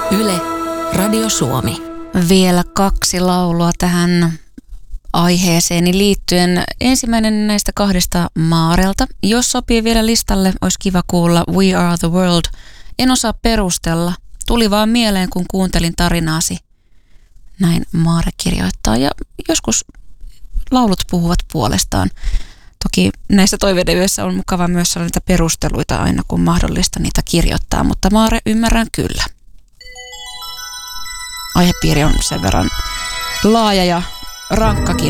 Yle, Radio Suomi. Vielä 2 laulua tähän aiheeseeni liittyen. Ensimmäinen näistä 2 Maarelta. Jos sopii vielä listalle, olisi kiva kuulla We Are The World. En osaa perustella. Tuli vaan mieleen, kun kuuntelin tarinaasi. Näin Maare kirjoittaa. Ja joskus laulut puhuvat puolestaan. Toki näissä toiveiden yössä on mukava myös saada niitä perusteluita aina, kun mahdollista niitä kirjoittaa. Mutta Maare, ymmärrän kyllä. Aihepiiri on sen verran laaja ja rankkakin.